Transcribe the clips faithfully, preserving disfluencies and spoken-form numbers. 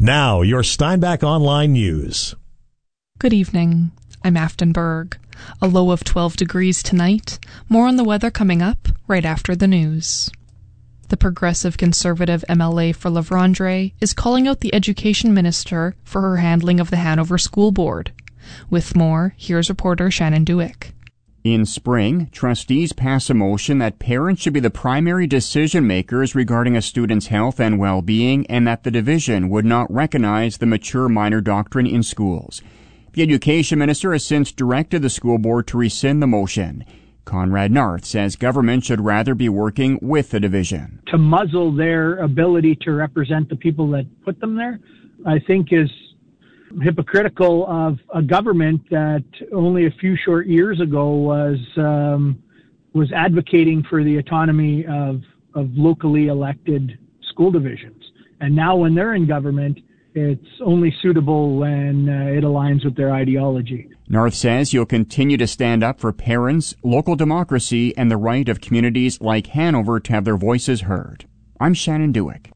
Now, your Steinbach Online News. Good evening. I'm Afton Berg. A low of twelve degrees tonight. More on the weather coming up right after the news. The Progressive Conservative M L A for La Vérendrye is calling out the Education Minister for her handling of the Hanover School Board. With more, here's reporter Shannon Dewick. In spring, trustees pass a motion that parents should be the primary decision makers regarding a student's health and well-being, and that the division would not recognize the mature minor doctrine in schools. The Education Minister has since directed the school board to rescind the motion. Conrad Narth says government should rather be working with the division. To muzzle their ability to represent the people that put them there, I think is hypocritical of a government that only a few short years ago was um, was advocating for the autonomy of, of locally elected school divisions. And now when they're in government, it's only suitable when uh, it aligns with their ideology. Narth says he'll continue to stand up for parents, local democracy, and the right of communities like Hanover to have their voices heard. I'm Shannon Dewick.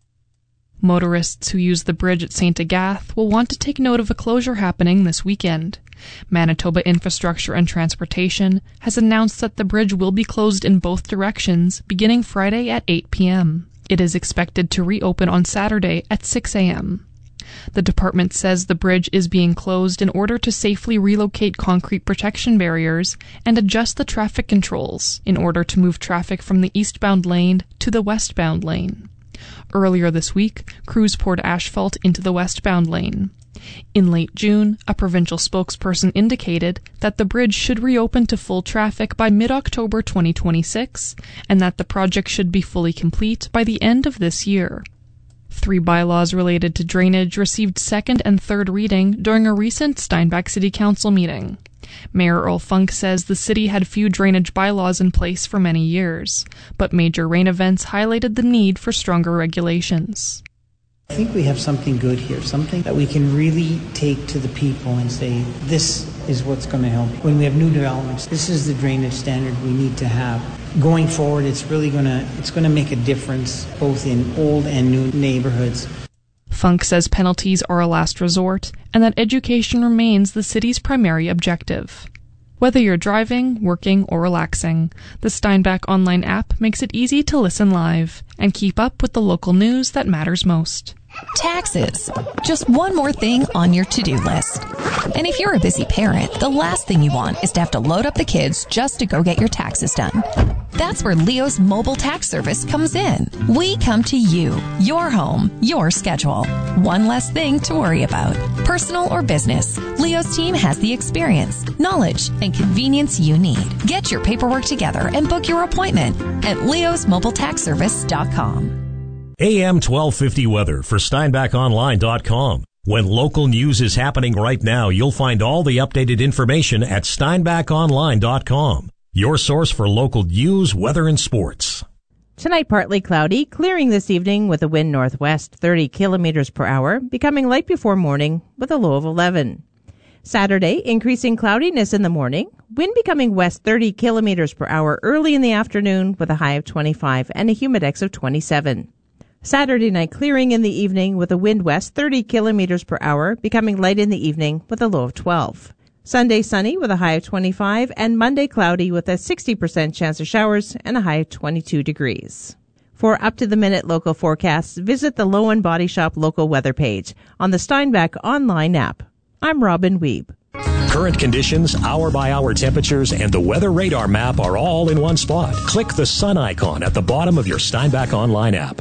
Motorists who use the bridge at Saint Agath will want to take note of a closure happening this weekend. Manitoba Infrastructure and Transportation has announced that the bridge will be closed in both directions beginning Friday at eight p.m. It is expected to reopen on Saturday at six a.m. The department says the bridge is being closed in order to safely relocate concrete protection barriers and adjust the traffic controls in order to move traffic from the eastbound lane to the westbound lane. Earlier this week, crews poured asphalt into the westbound lane. In late June, a provincial spokesperson indicated that the bridge should reopen to full traffic by mid-October twenty twenty-six and that the project should be fully complete by the end of this year. Three bylaws related to drainage received second and third reading during a recent Steinbach City Council meeting. Mayor Earl Funk says the city had few drainage bylaws in place for many years, but major rain events highlighted the need for stronger regulations. I think we have something good here, something that we can really take to the people and say, this is what's going to help. When we have new developments, this is the drainage standard we need to have. Going forward, it's really going to it's going to make a difference both in old and new neighborhoods. Funk says penalties are a last resort and that education remains the city's primary objective. Whether you're driving, working, or relaxing, the Steinbach Online app makes it easy to listen live and keep up with the local news that matters most. Taxes. Just one more thing on your to-do list. And if you're a busy parent, the last thing you want is to have to load up the kids just to go get your taxes done. That's where Leo's mobile tax service comes in. We come to you, your home, your schedule. One less thing to worry about. Personal or business, Leo's team has the experience, knowledge, and convenience you need. Get your paperwork together and book your appointment at leos mobile tax service dot com. A M twelve fifty weather for Steinbach Online dot com. When local news is happening right now, you'll find all the updated information at Steinbach Online dot com. Your source for local news, weather, and sports. Tonight, partly cloudy, clearing this evening with a wind northwest thirty kilometers per hour, becoming light before morning with a low of eleven. Saturday, increasing cloudiness in the morning, wind becoming west thirty kilometers per hour early in the afternoon with a high of twenty-five and a humidex of twenty-seven. Saturday night clearing in the evening with a wind west thirty kilometers per hour, becoming light in the evening with a low of twelve. Sunday sunny with a high of twenty-five, and Monday cloudy with a sixty percent chance of showers and a high of twenty-two degrees. For up-to-the-minute local forecasts, visit the Low and Body Shop local weather page on the Steinbach Online app. I'm Robin Wiebe. Current conditions, hour-by-hour temperatures, and the weather radar map are all in one spot. Click the sun icon at the bottom of your Steinbach Online app.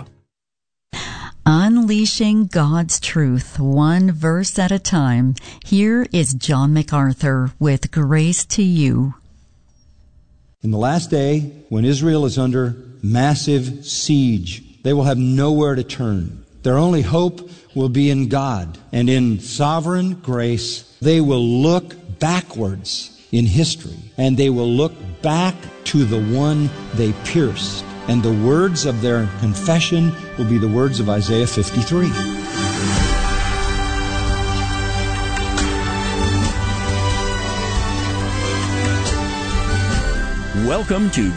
Unleashing God's truth, one verse at a time. Here is John MacArthur with Grace to You. In the last day, when Israel is under massive siege, they will have nowhere to turn. Their only hope will be in God. And in sovereign grace, they will look backwards in history. And they will look back to the one they pierced. And the words of their confession will be the words of Isaiah fifty-three. Welcome to